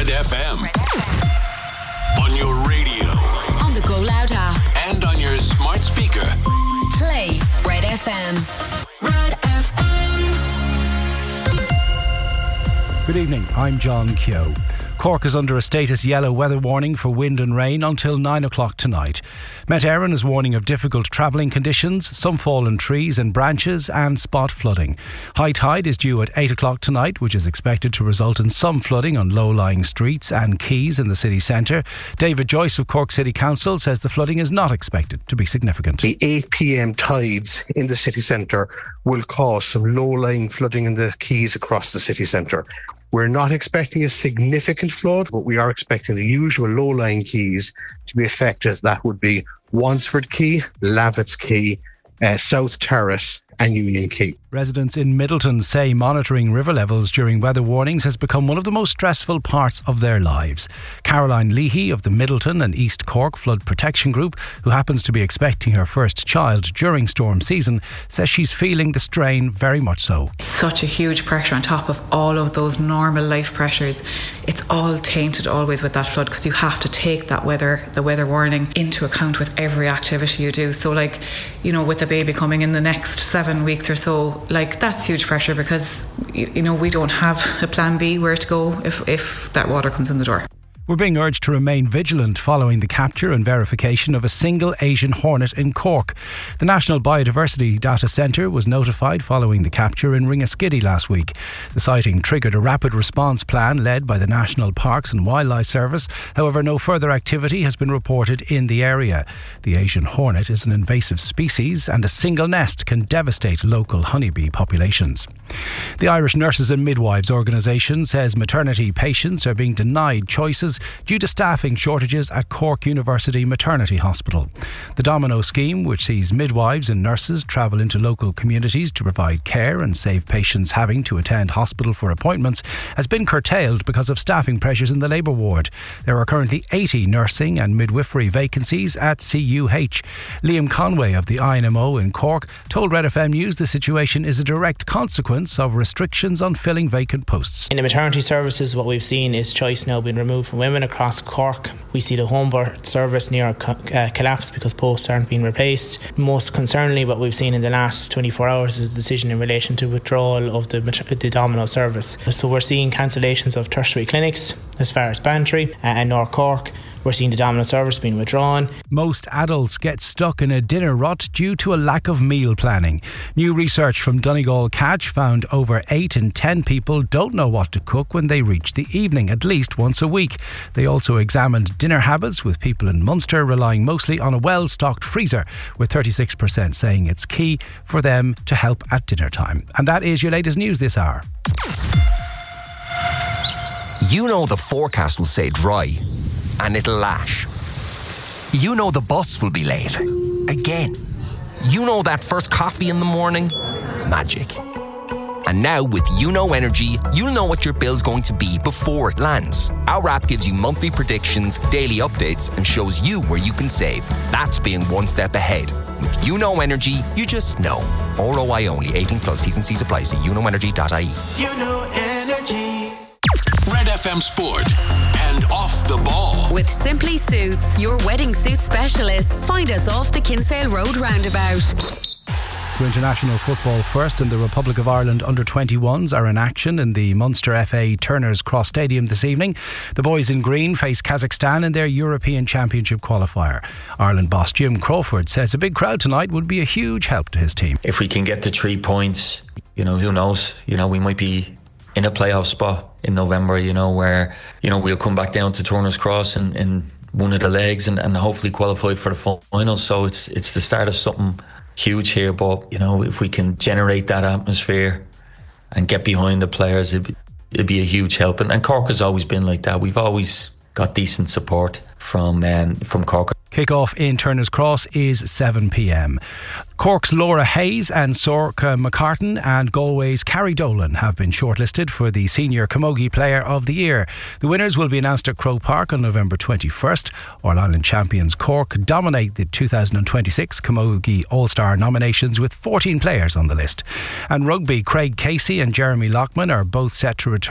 Red FM. On your radio. On the Go Loud app. And on your smart speaker. Play Red FM. Red FM. Good evening, I'm John Keogh. Cork is under a status yellow weather warning for wind and rain until 9 o'clock tonight. Met Éireann is warning of difficult travelling conditions, some fallen trees and branches and spot flooding. High tide is due at 8 o'clock tonight, which is expected to result in some flooding on low-lying streets and quays in the city centre. David Joyce of Cork City Council says the flooding is not expected to be significant. The 8 p.m. tides in the city centre will cause some low-lying flooding in the quays across the city centre. We're not expecting a significant flood, but we are expecting the usual low-lying quays to be affected. That would be Wansford Quay, Lavitz Quay, South Terrace and Union Quay. Residents in Middleton say monitoring river levels during weather warnings has become one of the most stressful parts of their lives. Caroline Leahy of the Middleton and East Cork Flood Protection Group, who happens to be expecting her first child during storm season, says she's feeling the strain very much so. It's such a huge pressure on top of all of those normal life pressures. It's all tainted always with that flood because you have to take the weather warning into account with every activity you do. So with the baby coming in the next 7 weeks or so, that's huge pressure because we don't have a plan B where to go if that water comes in the door. We're being urged to remain vigilant following the capture and verification of a single Asian hornet in Cork. The National Biodiversity Data Centre was notified following the capture in Ringaskiddy last week. The sighting triggered a rapid response plan led by the National Parks and Wildlife Service. However, no further activity has been reported in the area. The Asian hornet is an invasive species and a single nest can devastate local honeybee populations. The Irish Nurses and Midwives Organisation says maternity patients are being denied choices due to staffing shortages at Cork University Maternity Hospital. The Domino scheme, which sees midwives and nurses travel into local communities to provide care and save patients having to attend hospital for appointments, has been curtailed because of staffing pressures in the labour ward. There are currently 80 nursing and midwifery vacancies at CUH. Liam Conway of the INMO in Cork told Red FM News the situation is a direct consequence of restrictions on filling vacant posts. In the maternity services, what we've seen is choice now being removed from women across Cork. We see the home birth service near collapse because posts aren't being replaced. Most concerningly, what we've seen in the last 24 hours is a decision in relation to withdrawal of the Domino service. So we're seeing cancellations of tertiary clinics as far as Bantry and North Cork. We're seeing the Domino service being withdrawn. Most adults get stuck in a dinner rut due to a lack of meal planning. New research from Donegal Catch found over 8 in 10 people don't know what to cook when they reach the evening, at least once a week. They also examined dinner habits with people in Munster relying mostly on a well-stocked freezer, with 36% saying it's key for them to help at dinner time. And that is your latest news this hour. You know the forecast will say dry and it'll lash. You know the bus will be late. Again. You know that first coffee in the morning? Magic. And now with YouKnow Energy, you'll know what your bill's going to be before it lands. Our app gives you monthly predictions, daily updates and shows you where you can save. That's being one step ahead. With YouKnow Energy, you just know. ROI only. 18 plus. T's and C's apply. See youknowenergy.ie. YouKnow Energy. Red FM Sport and Off the Ball. With Simply Suits, your wedding suit specialists. Find us off the Kinsale Road roundabout. To international football first, and the Republic of Ireland under-21s are in action in the Munster FA Turner's Cross Stadium this evening. The boys in green face Kazakhstan in their European Championship qualifier. Ireland boss Jim Crawford says a big crowd tonight would be a huge help to his team. If we can get to 3 points, who knows? We might be in a playoff spot in November, where, we'll come back down to Turner's Cross and one of the legs and hopefully qualify for the final. So it's the start of something huge here, but if we can generate that atmosphere and get behind the players, it'd be a huge help. And Cork has always been like that. We've always got decent support from Cork. Kick-off in Turner's Cross is 7 p.m. Cork's Laura Hayes and Sorcha McCartan and Galway's Carrie Dolan have been shortlisted for the Senior Camogie Player of the Year. The winners will be announced at Croke Park on November 21st. All-Ireland champions Cork dominate the 2026 Camogie All-Star nominations with 14 players on the list. And rugby, Craig Casey and Jeremy Lockman are both set to return